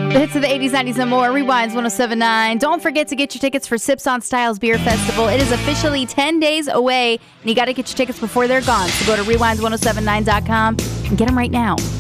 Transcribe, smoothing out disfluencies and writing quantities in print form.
The hits of the 80s, 90s, and more. Rewinds 1079. Don't forget to get your tickets for Sips on Styles Beer Festival. It is officially 10 days away, and you got to get your tickets before they're gone. So go to rewind1079.com and get them right now.